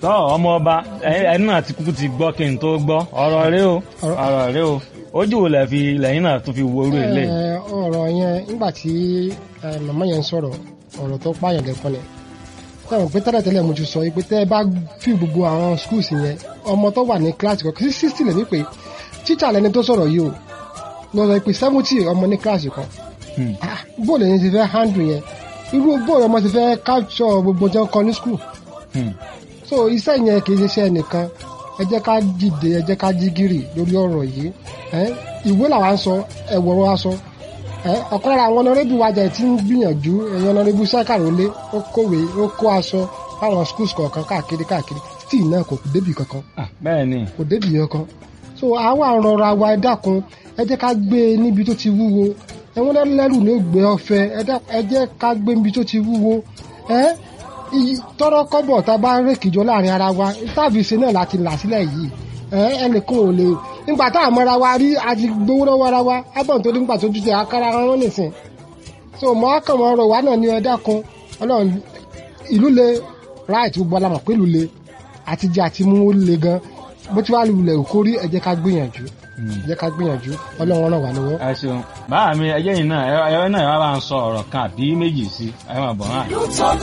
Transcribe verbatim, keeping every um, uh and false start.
tọ́ ọmọ ọba ẹni náà ti kúkú ti gbọ́ kí n tó gbọ́ ọ̀rọ̀ rẹ o ọ̀rọ̀ rẹ o ojú wo lẹ fi lẹ́yìn náà tó fi wo orú ilé. ọ̀rọ̀ yẹn nígbà tí màmá yẹn ń sọ̀rọ̀ ọ̀rọ̀ tó pààyàn lẹ́kọ́ ni táwọn pé tẹ́lẹ̀tẹ́lẹ̀ mo ti sọ pé tẹ́ ẹ bá fi gbogbo àwọn schools yẹn ọmọ tó wà ní kíláàsì kan sí sixty lè ní pé tíṣà lẹni tó sọ̀rọ̀ yìí o lọ́sọ̀ pé seventy ọmọ ní kíláàsì kan bóòlù yẹn ti fẹ́ handle yẹn irú bóòlù ọmọ ti fẹ́ capture gbogbo jẹun kan ní school so iṣẹ́ yẹn kì í ṣe iṣẹ́ nìkan ẹ jẹ́ ká dìde ẹ jẹ́ ká jí gírì lórí ọ̀rọ̀ yìí ìwé làwa ń sọ ẹ̀wọ̀ wa sọ ọ̀kan lára àwọn ọ̀nàrẹ́bù wájà tí ń gbìyànjú ẹ̀yìn ọ̀nàrẹ́bù sẹ́kàrólé ó kówé ó kó aṣọ fáwọn schools kọ̀ọ̀kan káàkiri káàkiri tí ì náà kò débì kankan bẹ́ẹ̀ ni kò débì kankan so àwa rọra wa ẹ dákun ẹ jẹ́ ká gbé e níbi tó ti wúwo ẹ̀wọ̀n lẹ́rù ló gbé ọ̀fẹ́ ẹ jẹ́ ká gbé níbi tó ti wúwo tọrọ kọ́bọ̀ tá a bá rékìjọ láàrin ara wa táàbìsì náà láti là sílẹ̀ yìí ẹnìkan ò lè nígbà tá a mọ́ra wa rí a ti gbowó lọ́wọ́ ara wa ábọ̀n tó nígbà tó jùjẹ akára wọn nìsín so mọ́ àkànmọ́ ọ̀rọ̀ wa náà ní ẹ̀dá kan ọlọ́run ìlú le right gbogbo alamọ̀ pé ìlú le àti jẹ àti mú le gan bó ti wá lulẹ̀ òkórí ẹ jẹ́ ká gbìyànjú ẹ jẹ́ ká gbìyànjú ọlọ́run ràn wá lọ́wọ́. ẹ ṣeun báà mi ẹjẹ́ yìí náà ẹ náà ẹ wá bá ń sọ ọ̀rọ̀ kan àbí méjì sí ẹ máa bọ̀ náà.